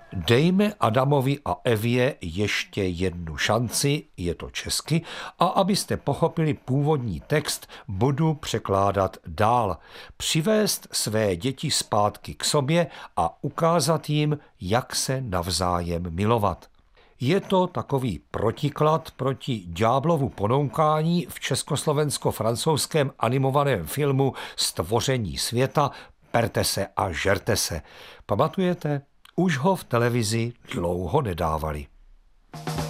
Dejme Adamovi a Evě ještě jednu šanci, je to česky, a abyste pochopili původní text, budu překládat dál. Přivést své děti zpátky k sobě a ukázat jim, jak se navzájem milovat. Je to takový protiklad proti ďáblovu ponoukání v československo-francouzském animovaném filmu Stvoření světa Perte se a žerte se. Pamatujete? Už ho v televizi dlouho nedávali.